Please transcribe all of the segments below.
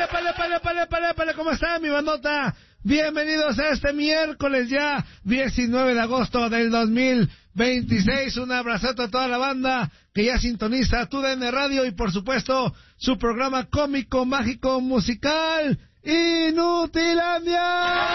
épale, ¿cómo está mi bandota? Bienvenidos a este miércoles ya, 19 de agosto del 2026. Un abrazote a toda la banda que ya sintoniza TUDN Radio y por supuesto su programa cómico, mágico, musical, Inutilandia.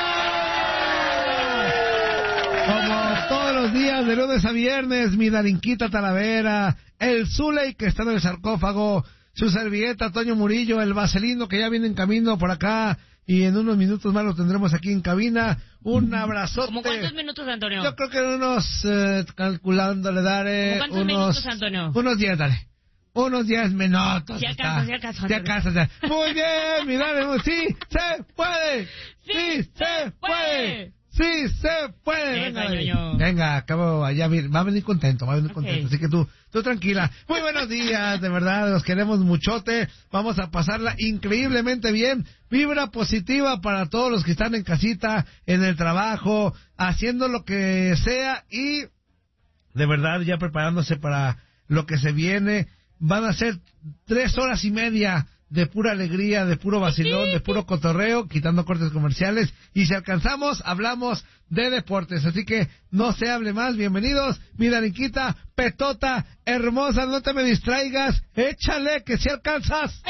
Como todos los días, de lunes a viernes, mi Darinquita Talavera, el Zuley que está en el sarcófago, su servilleta Toño Murillo, el Vaselino que ya viene en camino por acá y en unos minutos más lo tendremos aquí en cabina. Un abrazote. ¿Cómo cuántos minutos, Antonio? Yo creo que unos, calculándole, daré ¿Cuántos minutos, Antonio? Unos 10, dale. Unos 10 minutos. Si acaso. Muy bien, mi Dare, sí se puede. Sí se puede. Sí se puede. Venga, acabo allá, va a venir contento, así que tú tranquila. Muy buenos días, de verdad, los queremos muchote, vamos a pasarla increíblemente bien, vibra positiva para todos los que están en casita, en el trabajo, haciendo lo que sea y de verdad ya preparándose para lo que se viene. Van a ser 3 horas y media de pura alegría, de puro vacilón, de puro cotorreo, quitando cortes comerciales, y si alcanzamos, hablamos de deportes, así que no se hable más. Bienvenidos, mi Darinquita, petota, hermosa, no te me distraigas, échale, que si alcanzas.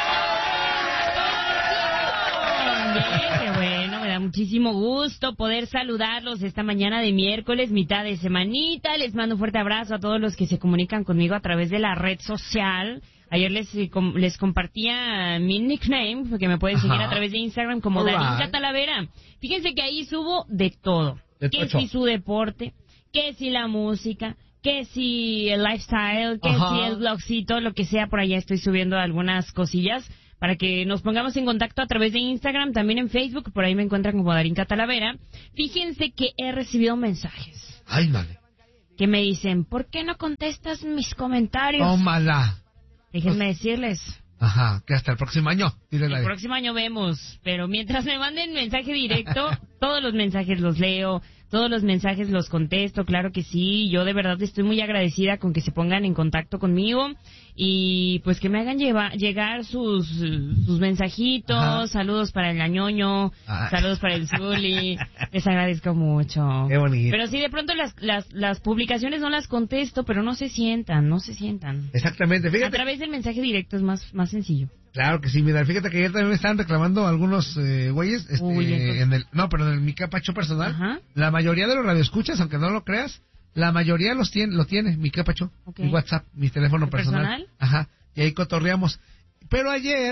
Qué bueno, me da muchísimo gusto poder saludarlos esta mañana de miércoles, mitad de semanita. Les mando un fuerte abrazo a todos los que se comunican conmigo a través de la red social. Ayer les compartía mi nickname, porque me pueden seguir a través de Instagram como Darinka Talavera. Fíjense que ahí subo de todo. Que si su deporte, que si la música, que si el lifestyle, que si el blogcito, lo que sea, por allá estoy subiendo algunas cosillas para que nos pongamos en contacto a través de Instagram, también en Facebook, por ahí me encuentran como Darinka Talavera. Fíjense que he recibido mensajes. Ay, vale. Que me dicen, ¿por qué no contestas mis comentarios? Tómala. Déjenme decirles. Que hasta el próximo año. El próximo año vemos, pero mientras me manden mensaje directo, todos los mensajes los leo, todos los mensajes los contesto, claro que sí. Yo de verdad estoy muy agradecida con que se pongan en contacto conmigo y pues que me hagan llegar sus mensajitos. Saludos para el Ñoño, saludos para el Zuli, les agradezco mucho. Qué bonito. Pero sí, de pronto las publicaciones no las contesto, pero no se sientan. Exactamente, fíjate. A través del mensaje directo es más sencillo. Claro que sí, mira, fíjate que ayer también me estaban reclamando algunos güeyes, pero en mi capacho personal, la mayoría de los radioescuchas, aunque no lo creas, la mayoría lo tiene, mi capacho, mi WhatsApp, mi teléfono personal. Y ahí cotorreamos. Pero ayer